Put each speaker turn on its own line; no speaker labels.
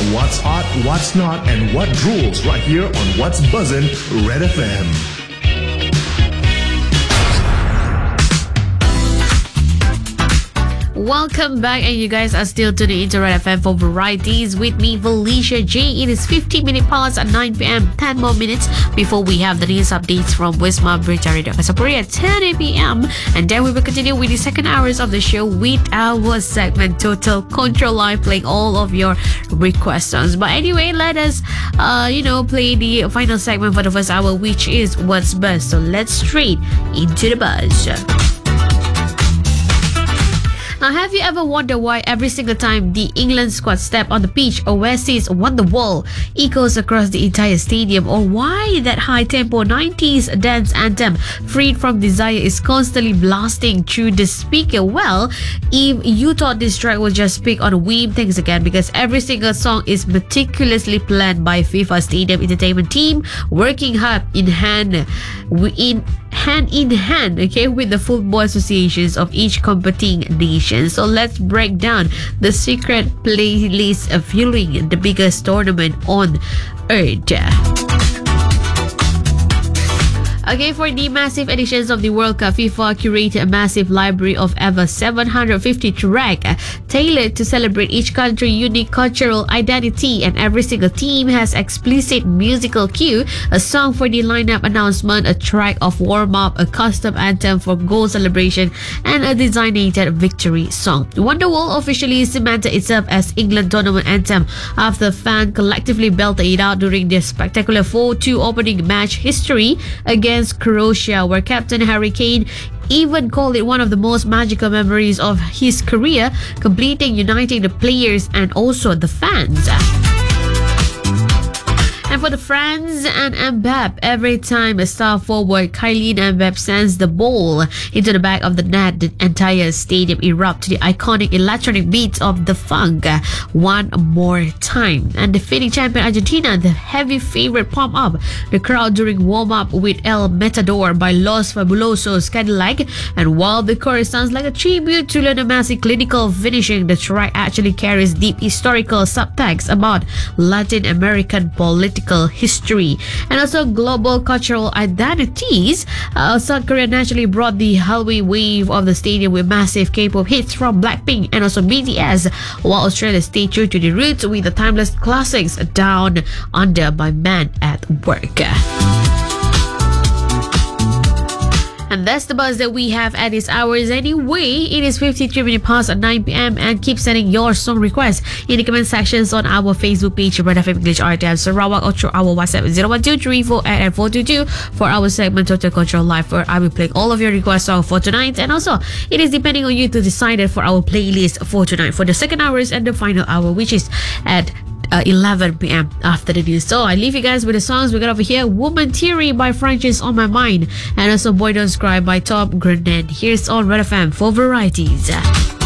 what's hot, what's not, and what rules right here on What's Buzzin' Red FM.
Welcome back, and you guys are still tuning into Red FM for varieties with me, Felicia J. It is 15 minutes past at 9 p.m. 10 more minutes before we have the news updates from Wisma Berita Radio Kasapuri at 10 p.m. And then we will continue with the second hours of the show with our segment Total Control Live, playing all of your request songs. But anyway, let us, play the final segment for the first hour, which is What's Buzz. So let's straight into the buzz. Now, have you ever wondered why every single time the England squad step on the pitch, Oasis Wonderwall echoes across the entire stadium, or why that high-tempo 90s dance anthem Freed From Desire is constantly blasting through the speaker? Well, if you thought this track was just picked on a whim, thanks again, because every single song is meticulously planned by FIFA Stadium Entertainment team, working hand in hand, okay, with the football associations of each competing nation. So let's break down the secret playlist of fueling the biggest tournament on earth. Okay, for the massive editions of the World Cup, FIFA curated a massive library of over 750 tracks tailored to celebrate each country's unique cultural identity, and every single team has explicit musical cue, a song for the lineup announcement, a track of warm-up, a custom anthem for goal celebration, and a designated victory song. Wonderwall officially cemented itself as England tournament anthem after fans collectively belted it out during their spectacular 4-2 opening match history against Croatia, where Captain Harry Kane even called it one of the most magical memories of his career, completing uniting the players and also the fans. And for the France and Mbappe, every time a star forward Kylian Mbappe sends the ball into the back of the net, the entire stadium erupts to the iconic electronic beats of the funk one more time. And defending champion Argentina, the heavy favorite, pump up the crowd during warm-up with El Matador by Los Fabulosos Cadillac. And while the chorus sounds like a tribute to Lionel Messi clinical finishing, the track actually carries deep historical subtext about Latin American political history and also global cultural identities. South Korea naturally brought the Halloween wave of the stadium with massive K-pop hits from Blackpink and also BTS, while Australia stayed true to the roots with the timeless classics Down Under by Man at Work. And that's the buzz that we have at this hours anyway. It is 53 minutes past at 9 p.m. and keep sending your song requests in the comment sections on our Facebook page, Red FM English RTM Sarawak, or through our WhatsApp 0123488 for our segment Total Control Live, where I will play all of your request songs for tonight. And also, it is depending on you to decide for our playlist for tonight for the second hours and the final hour, which is at 11 p.m. after the news. So I leave you guys with the songs we got over here. Woman Theory by Francis On My Mind, and also Boy Don't Cry by Tom Grennan. Here's on Red FM for varieties.